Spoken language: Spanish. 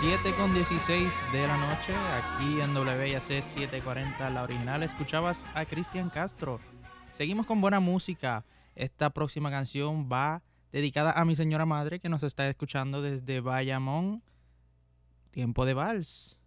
7:16 de la noche, aquí en WIAC 740, la original, escuchabas a Cristian Castro. Seguimos con buena música. Esta próxima canción va dedicada a mi señora madre que nos está escuchando desde Bayamón. Tiempo de vals.